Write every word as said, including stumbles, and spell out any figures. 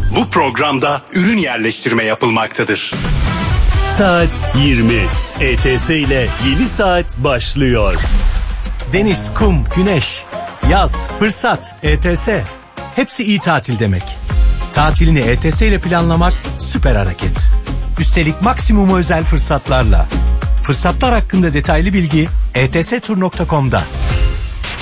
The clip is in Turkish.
Bu programda ürün yerleştirme yapılmaktadır. Saat yirmi. E T S ile yeni saat başlıyor. Deniz, kum, güneş, yaz, fırsat, E T S. Hepsi iyi tatil demek. Tatilini E T S ile planlamak süper hareket. Üstelik maksimum özel fırsatlarla. Fırsatlar hakkında detaylı bilgi e t s tur nokta com'da.